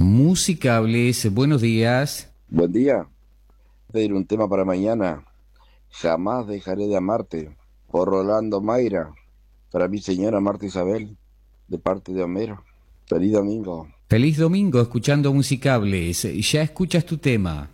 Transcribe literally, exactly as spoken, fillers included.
Musicables, buenos días. Buen día. Pedir un tema para mañana. Jamás dejaré de amarte. Por Rolando Mayra. Para mi señora Marta Isabel. De parte de Homero. Feliz domingo. Feliz domingo escuchando Musicables. Ya escuchas tu tema.